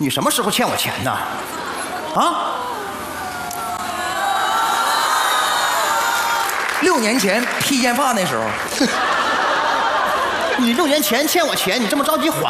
你什么时候欠我钱呢？啊？6年前披肩发那时候，你6年前欠我钱，你这么着急还